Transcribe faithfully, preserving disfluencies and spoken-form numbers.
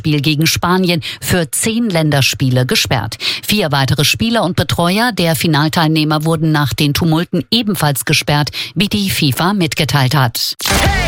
Finalspiel gegen Spanien für zehn Länderspiele gesperrt. Vier weitere Spieler und Betreuer der Finalteilnehmer wurden nach den Tumulten ebenfalls gesperrt, wie die FIFA mitgeteilt hat.